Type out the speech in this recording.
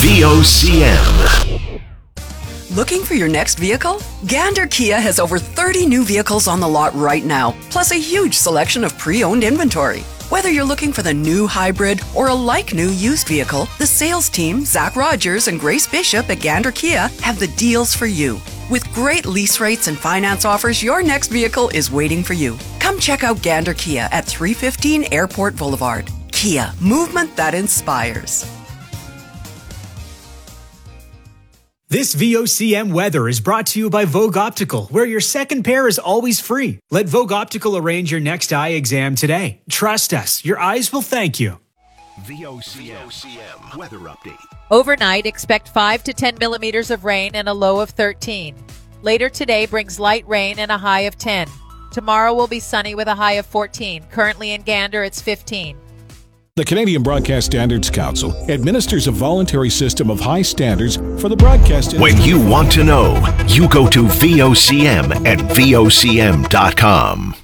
VOCM. Looking for your next vehicle? Gander Kia has over 30 new vehicles on the lot right now, plus a huge selection of pre-owned inventory. Whether you're looking for the new hybrid or a like-new used vehicle, the sales team, Zach Rogers and Grace Bishop at Gander Kia, have the deals for you. With great lease rates and finance offers, your next vehicle is waiting for you. Come check out Gander Kia at 315 Airport Boulevard. Kia, movement that inspires. This VOCM weather is brought to you by Vogue Optical, where your second pair is always free. Let Vogue Optical arrange your next eye exam today. Trust us, your eyes will thank you. VOCM weather update. Overnight, expect 5 to 10 millimeters of rain and a low of 13. Later today brings light rain and a high of 10. Tomorrow will be sunny with a high of 14. Currently in Gander, it's 15. The Canadian Broadcast Standards Council administers a voluntary system of high standards for the broadcast industry. When you want to know, you go to VOCM at VOCM.com.